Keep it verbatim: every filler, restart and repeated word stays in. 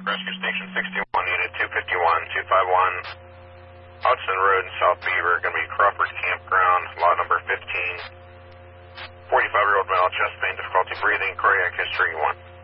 Rescue Station sixty-one, Unit two fifty-one, two fifty-one, Hudson Road in South Beaver, going to be Crawford Campground, lot number fifteen. forty-five-year-old male, chest pain, difficulty breathing, cardiac history, one.